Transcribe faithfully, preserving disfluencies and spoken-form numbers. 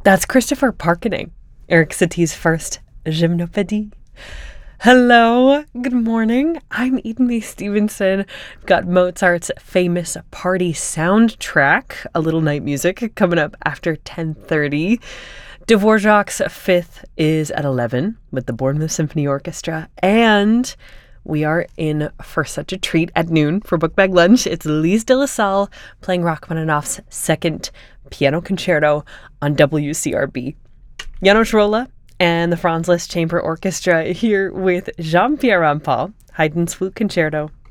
That's Christopher Parkening, Eric Satie's first Gymnopédie. Hello, good morning. I'm Eden May Stevenson. Got Mozart's famous party soundtrack, A Little Night Music, coming up after ten thirty. Dvorak's Fifth is at eleven with the Bournemouth Symphony Orchestra. And we are in for such a treat at noon for Book Bag Lunch. It's Lise de la Salle playing Rachmaninoff's second piano concerto on W C R B. Janos Rolla and the Franz Liszt Chamber Orchestra here with Jean-Pierre Rampal, Haydn's Flute Concerto.